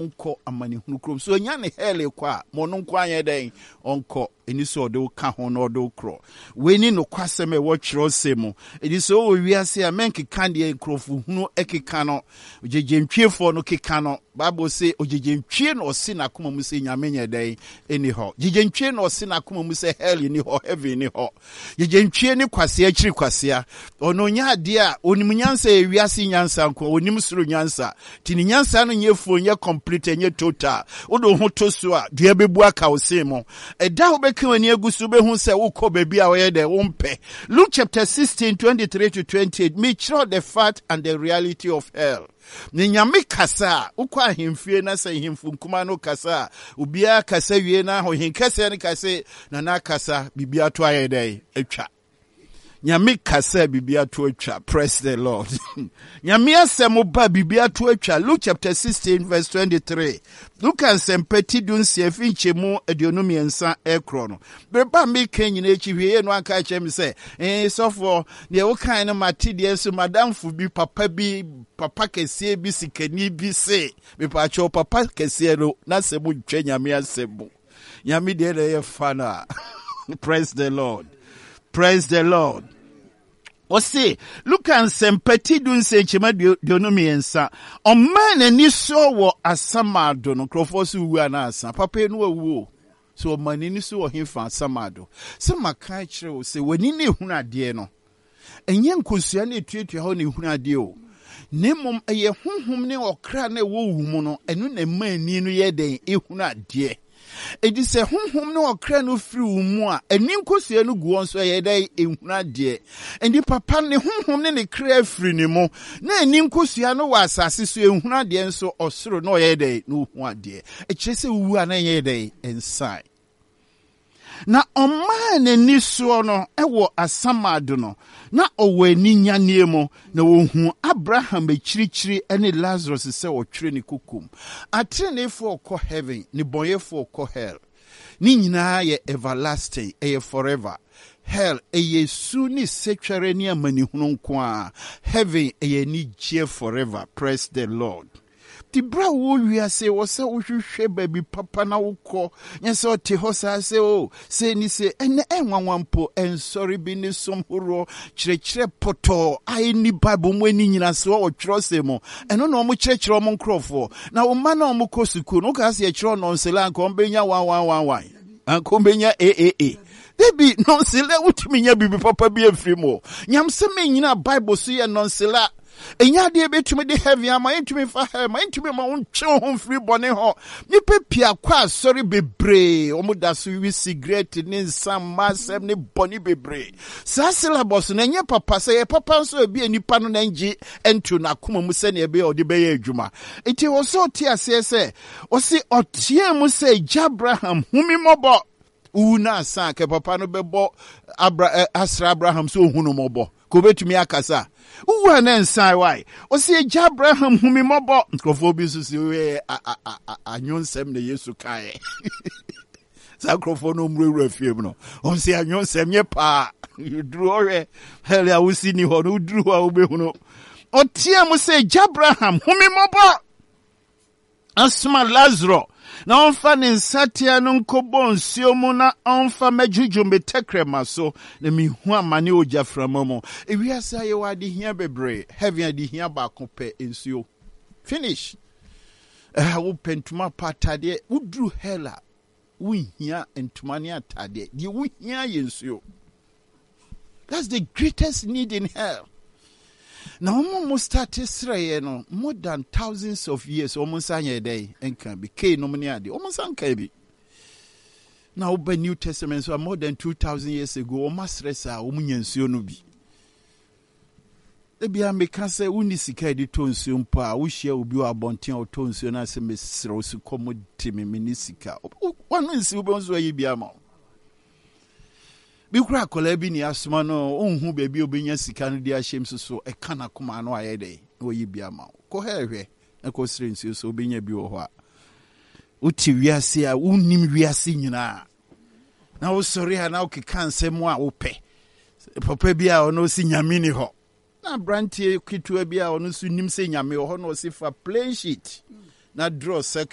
onko amani hunu krom so nya ne hele kwa mo no nko anye den onko eni so de ka ho no de kro we ni no kwasem e wo kyerɛ semu edi so o wiase a menke kan de nkrofu hunu ekeka no jejentwiefo no keka no Bible say ojejentwie no se na koma mu se nyame nya den eni ho jejentwie no se na koma mu se hell ni ho heaven ni ho jejentwie ni kwase akiri kwase ono nya ade a onim nyansa e wiase nyansa nko onim suru nyansa tini nyansa no nyefo nye complete nye total odo ho to so a dua bebu aka wo se mo eda wo beka wani agusu be hu se wo kɔ baby a wo ye de wo mpe Luke chapter 16:23 to 28 me show the fact and the reality of hell. Ni nyame kasa ukwa ahemfie na se hemfu nkuma no kasa ubia kasa wie na ho henkasa ne kasa na kasa bibia to ayedai atwa nyame kasa bibia to atwa. Praise the Lord. Nyame asem ba bibia to atwa. Luke chapter 16 verse 23. Luke ansem peti dun se finche mu aduonu miensa ekro no beba me kan nyina echiwie no aka chem se sofo de wo kan no mate de so madam fu bi papa kese bi sikani bi se me pa cho papa kese no na se mu twa nyame asem nyame de ye fana. Praise the Lord. Praise the Lord. Ose, look and sempati dun se chema dionomiensa. O man ni so wo asamado no krofosu wu anasa. Papa no wu. So man ni so wo himfa asamado. Se maka kire wo se wani ne hunu ade no. Enye nkosua na etuatua ho ne hunu ade o. Nemom eye honhom ne okra na wo wu mu no enu na mani no ye den ehunu ade. Edi se honhom no okra no firi umu a eni nkosua no guo nso ye dai ehuna de endi papa ne honhom ne kra firi ne mo na eni nkosua no wa asase so ehuna de nso osoro no ye dai no hu ade e kire se wu a na ye dai inside na omane ni so no ewo asamado no na owani nyane mo na wohu Abraham ekirikyiri ene Lazarus se wotwere ne kokum atrene for ko heaven ni boye for ko hell ni nyina ye everlasting ye forever hell ye su ni setwere ni amani hunu nko a heaven ye ni je forever. Praise the Lord. Ti bra wo wiase wo se wo hwehwe baby papa na wo kɔ nyese o te ho sa se o se ni se ene enwanwampo ensori bi ni som horo kyerɛkyerɛ poto ai ni bible mo ani nyina se wo twero se mo eno no mo kyerɛkyerɛ mo nkrofo na wo ma na mo kɔ suku no ka se kyerɛ no nsela nko mbenya 111 anko mbenya debi nonsela wutimi nya bibi papa bi afiri mo nyamse me nyina bible so ye nonsela enya de betumi de heavy ama entumi fa ma entumi ma wonche ho free bone ho nipa pia kwa sorry bebre omuda so wi cigarette ni nsam masem ni bone bebre sa syllabus na nye papa se ye papa so bi enipa no na ngi entu na koma mu se na ebe odi be ye adwuma enti wo so ti ase se o si otie mu se Abraham humi mobo una sa ke papa no bebo Asra Abraham so hunu mobo ko betumi akasa uwa na nsai why o se Abraham humi mobo nkofo bi so se we anyonsem na Yesu kae sakrofo no mrewura fiem no o se anyonsem nye pa duru ore hell ya wusi ni ho no duru a obehunu o tie mu se Abraham humi mobo asma Lazarus na onfa ni nsatia no nkobo nsio mu na onfa majuju metekrema so na mihu amane oja framamu ewiasa ye wade hia bebre heaven ade hia ba kope nsio finish wo pentuma patade udru hela wo hia entuma ne atade die wo hia ye nsio. That's the greatest need in hell. Now, almost started no more than thousands of years. Almost a day and can be K nominati. Almost uncabi. Now, by New Testament, so more than 2,000 years ago, almost resa umunian sionubi. The Bia Mekase unisika di tonsumpa, which ye will be a bontin or tonsun as a miss Rose commodity minisika. One is Ubons where you be a mouth. Bikura kolebi ni asuma no onhu baby obenya sika no dia hyem so e kana kuma no ayede oyi bia ma ko hehwe e ko srensi so obenya bi wo ho a uti wiase a unnim wiase nyina na wo sori ha na okeka nsem a wo pe papa bi a ono si nyame ni ho na brantie kitua bi a ono so nim se nyame ho no si fa plain sheet na draw